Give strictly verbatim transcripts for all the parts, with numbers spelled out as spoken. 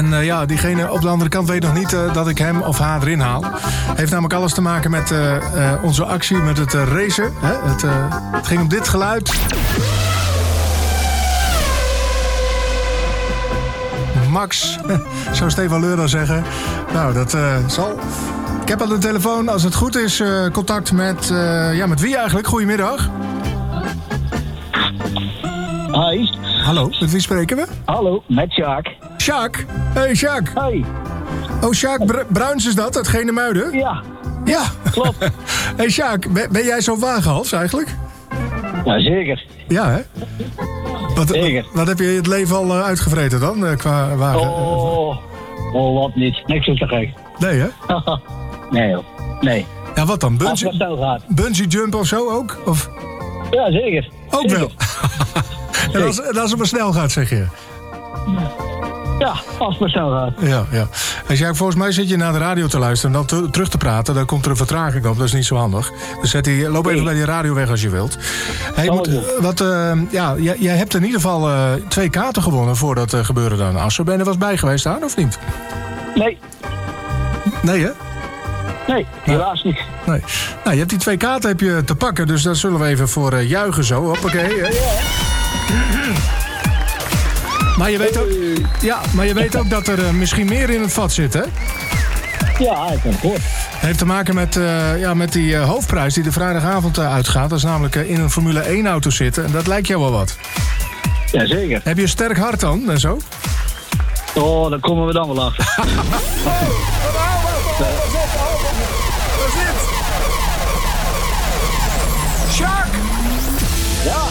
En uh, ja, diegene op de andere kant weet nog niet uh, dat ik hem of haar erin haal. Heeft namelijk alles te maken met uh, uh, onze actie, met het uh, racen. Hè? Het, uh, het ging om dit geluid. Max, zou Stefan Leur dan zeggen. Nou, dat uh, zal. Ik heb aan de telefoon, als het goed is, uh, contact met... Uh, ja, met wie eigenlijk? Goedemiddag. Hi. Hallo, met wie spreken we? Hallo, met Sjaak. Sjaak? Hey, Sjaak. Hoi. Oh, Sjaak Br- Bruins is dat, uit Genemuiden? Ja. Ja. Klopt. Hey, Sjaak, ben, ben jij zo'n wagenhals eigenlijk? Ja, zeker. Ja, hè? Wat, Zeker. Wat, wat heb je het leven al uh, uitgevreten dan, uh, qua wagen? Oh, oh, wat niet. Niks is te gek. Nee, hè? Nee, joh. Nee. Ja, wat dan? Als het Bungee, snel gaat. bungee jump of zo ook? Of? Ja, zeker. Ook zeker. wel. En als, en als het maar snel gaat, zeg je? Ja, als het maar snel gaat. Ja, ja. Als jij, volgens mij zit je naar de radio te luisteren en dan te, terug te praten. Dan komt er een vertraging op, dat is niet zo handig. Dus zet die, loop even bij die radio weg als je wilt. Hey, moet, wat, uh, ja, jij, jij hebt in ieder geval uh, twee kaarten gewonnen voor dat uh, gebeuren dan. Assen, ben je er was bij geweest aan, of niet? Nee. Nee, hè? Nee, helaas niet. Nee. Nou, je hebt die twee kaarten heb je te pakken, dus daar zullen we even voor uh, juichen zo. Hoppakee. Hè? Maar je weet ook, ja, maar je weet ook dat er uh, misschien meer in het vat zit, hè? Ja, ik heb het gehoord. Het heeft te maken met, uh, ja, met die uh, hoofdprijs die de vrijdagavond uh, uitgaat. Dat is namelijk uh, in een Formule één auto zitten. En dat lijkt jou wel wat. Jazeker. Heb je een sterk hart dan en zo? Oh, daar komen we dan wel achter. Waar zit? Sjaak! Ja.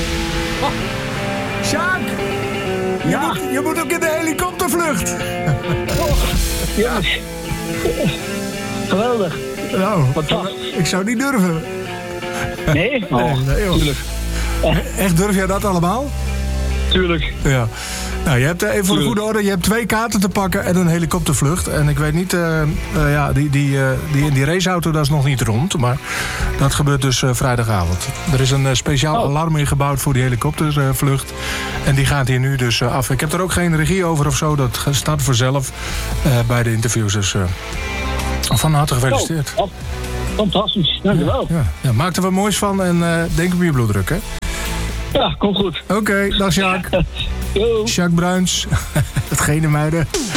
Sjaak! Je, Ja. moet, je moet ook in de helikoptervlucht. Jongens. Geweldig. Nou, Fantastisch. ik zou niet durven. Nee? Oh, Nee, nee, joh. tuurlijk. Echt, durf jij dat allemaal? Tuurlijk. Ja. Nou, je hebt uh, even voor de goede orde, je hebt twee kaarten te pakken en een helikoptervlucht. En ik weet niet, uh, uh, ja, die, die, uh, die, die raceauto dat is nog niet rond. Maar dat gebeurt dus uh, vrijdagavond. Er is een uh, speciaal Oh. alarm ingebouwd voor die helikoptervlucht. En die gaat hier nu dus uh, af. Ik heb er ook geen regie over of zo. Dat staat vanzelf uh, bij de interviews. Dus uh, van harte gefeliciteerd. Oh, fantastisch. Dankjewel. Ja, ja, maak er wat moois van en uh, denk op je bloeddruk, hè? Ja, komt goed. Oké, okay, dag Sjaak. Yo. Sjaak Bruins, het Genemuiden.